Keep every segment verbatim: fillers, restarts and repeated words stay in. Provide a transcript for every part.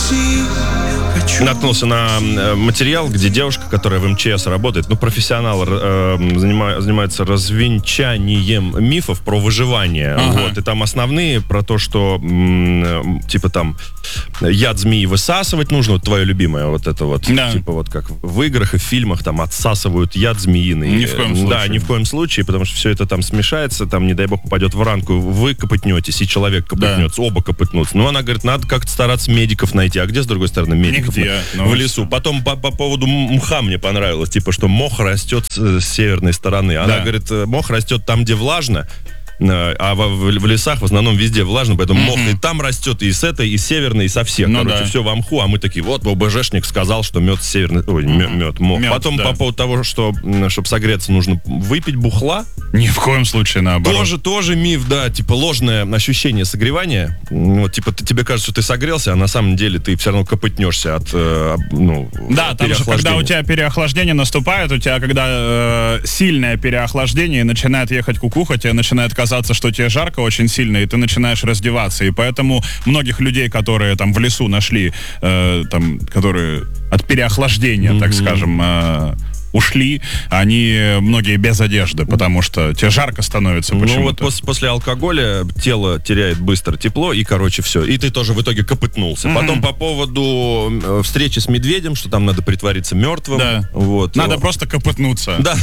Наткнулся на материал, где девушка, которая в МЧС работает, ну, профессионал, э, занима, занимается развенчанием мифов про выживание. Ага. Вот, и там основные про то, что м, типа там яд змеи высасывать нужно, вот твое любимое, вот это вот, да. Типа вот как в играх и в фильмах там отсасывают яд змеиный. Ни в коем случае. Да, ни в коем случае, потому что все это там смешается, там, не дай бог, попадет в ранку, вы копытнетесь, и человек копытнется, да. Оба копытнутся. Ну, она говорит, надо как-то стараться медиков найти. А где, с другой стороны, медиков? Нигде. В лесу. Потом по, по поводу мха мне понравилось, типа, что мох растет с северной стороны. Она да. говорит, мох растет там, где влажно, а в, в, в лесах в основном везде влажно, поэтому mm-hmm. мох и там растет, и с этой, и с северной, и со всех. Ну, короче, да. все в мху, а мы такие, вот, ОБЖшник сказал, что мед северный, ой, мед, мед мох. Мед, Потом да. по поводу того, что, чтобы согреться, нужно выпить бухла. Ни в коем случае, наоборот. Тоже, тоже миф, да, типа ложное ощущение согревания. Вот, типа, ты, тебе кажется, что ты согрелся, а на самом деле ты все равно копытнешься от, э, ну, да, там же, когда у тебя переохлаждение наступает, у тебя, когда э, сильное переохлаждение, начинает ехать кукуха, тебе начинает казаться, что тебе жарко очень сильно, и ты начинаешь раздеваться. И поэтому многих людей, которые там в лесу нашли, э, там, которые от переохлаждения, mm-hmm. так скажем, э, ушли, они многие без одежды, потому что тебе жарко становится почему-то. Ну вот после, после алкоголя тело теряет быстро тепло, и, короче, все. И ты тоже в итоге копытнулся. Mm-hmm. Потом по поводу встречи с медведем, что там надо притвориться мертвым. Да. Вот. Надо просто копытнуться. Да.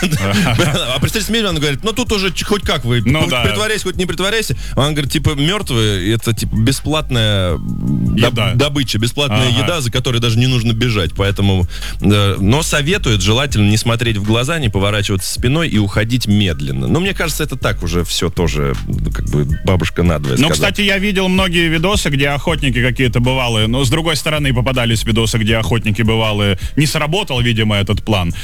А при встрече с медведем, он говорит, ну тут уже хоть как вы, притворяйся, хоть не притворяйся. Он говорит, типа, мертвые, это типа бесплатная добыча, бесплатная еда, за которой даже не нужно бежать. Поэтому, но советует желательно не смотреть в глаза, не поворачиваться спиной и уходить медленно. Но мне кажется, это так уже все тоже, как бы, бабушка надвое сказала. Ну, кстати, я видел многие видосы, где охотники какие-то бывалые, но с другой стороны попадались видосы, где охотники бывалые. Не сработал, видимо, этот план.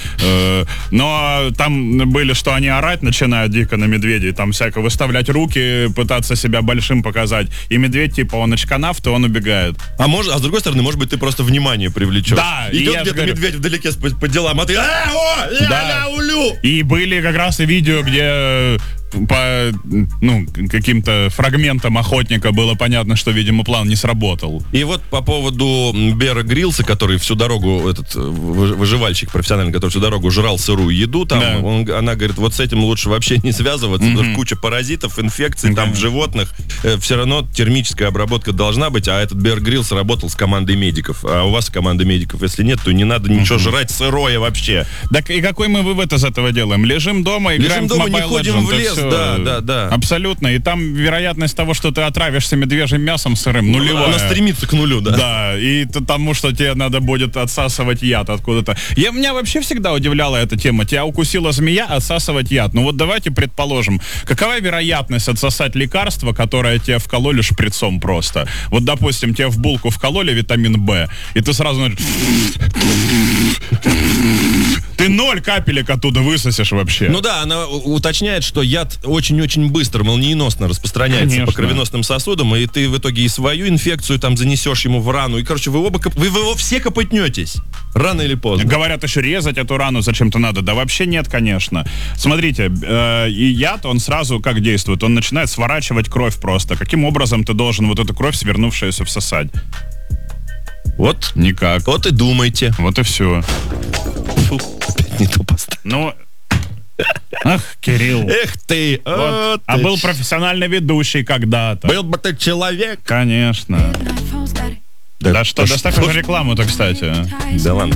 Но там были, что они орать начинают дико на медведей, там всяко выставлять руки, пытаться себя большим показать. И медведь, типа, он очканав, то он убегает. А, может, а с другой стороны, может быть, ты просто внимание привлечешь. Да. Идет где-то говорю... медведь вдалеке по, по делам, а ты «А, о, я, да. я улю!» И были как раз и видео, где по, ну, каким-то фрагментам охотника было понятно, что, видимо, план не сработал. И вот по поводу Бера Гриллса, который всю дорогу, этот выживальщик профессиональный, который всю дорогу жрал сырую еду, там, да. он, она говорит, вот с этим лучше вообще не связываться, mm-hmm. потому что куча паразитов, инфекций mm-hmm. там в животных, э, все равно термическая обработка должна быть, а этот Бер Гриллс работал с командой медиков, а у вас команда медиков, если нет, то не надо ничего mm-hmm. жрать сырое вообще. Так и какой мы вывод из этого делаем? Лежим дома, играем Лежим дома, в Mobile не ходим Legends, в лес. Да, да, да. Абсолютно. И там вероятность того, что ты отравишься медвежьим мясом сырым, нулевая. Она стремится к нулю, да. Да, и тому, что тебе надо будет отсасывать яд откуда-то. Я, меня вообще всегда удивляла эта тема. Тебя укусила змея, отсасывать яд. Ну вот давайте предположим, какова вероятность отсосать лекарство, которое тебе вкололи шприцом просто? Вот, допустим, тебе в булку вкололи витамин Б, и ты сразу... Ты ноль капелек оттуда высосешь вообще. Ну да, она уточняет, что яд очень-очень быстро, молниеносно распространяется Конечно. По кровеносным сосудам, и ты в итоге и свою инфекцию там занесешь ему в рану, и, короче, вы оба, вы, вы все копытнетесь. Рано или поздно. Говорят, еще резать эту рану зачем-то надо. Да вообще нет, конечно. Смотрите, э, и яд, он сразу как действует? Он начинает сворачивать кровь просто. Каким образом ты должен вот эту кровь, свернувшуюся, всосать? Вот. Никак. Вот и думайте. Вот и все. Фу, опять не то поставил. Ну... Ах, Кирилл. Эх ты, вот. О, А ты. был профессиональный ведущий когда-то. Был бы ты человек. Конечно. Да, да что, доставь уже рекламу-то, кстати. Да ладно.